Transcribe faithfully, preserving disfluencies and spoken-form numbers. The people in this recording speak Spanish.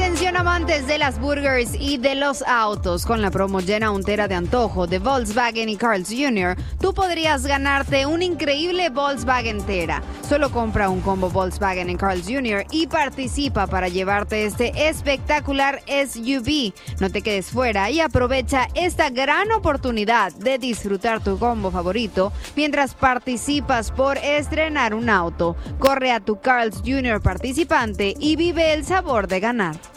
Atención amantes de las burgers y de los autos. Con la promo llena un tera de antojo de Volkswagen y Carl's junior, tú podrías ganarte un increíble Volkswagen Tera. Solo compra un combo Volkswagen en Carl's junior y participa para llevarte este espectacular S U V. No te quedes fuera y aprovecha esta gran oportunidad de disfrutar tu combo favorito mientras participas por estrenar un auto. Corre a tu Carl's junior participante y vive el sabor de ganar.